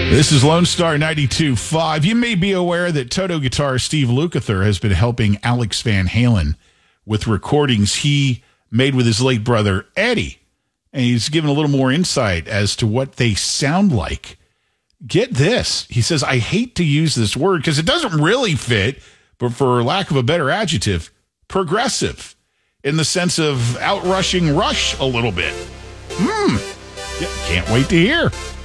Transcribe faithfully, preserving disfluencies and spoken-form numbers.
This is Lone Star ninety-two point five. You may be aware that Toto guitarist Steve Lukather has been helping Alex Van Halen with recordings he made with his late brother, Eddie. And he's given a little more insight as to what they sound like. Get this. He says, I hate to use this word because it doesn't really fit, but for lack of a better adjective, progressive, in the sense of outrushing Rush a little bit. Hmm. Yeah, can't wait to hear.